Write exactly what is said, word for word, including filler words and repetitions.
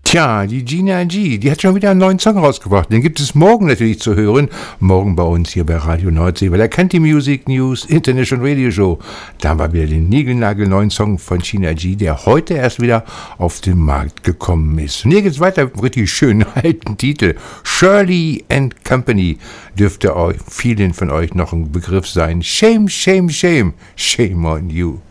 Tja, die Gina G, die hat schon wieder einen neuen Song rausgebracht. Den gibt es morgen natürlich zu hören. Morgen bei uns hier bei Radio Nordsee, bei der Country Music News International Radio Show. Da haben wir wieder den niegelnagelneuen Song von Gina G, der heute erst wieder auf den Markt gekommen ist. Und hier geht's weiter mit einem richtig schönen alten Titel. Shirley and Company dürfte euch, vielen von euch noch ein Begriff sein. Shame, shame, shame, shame on you.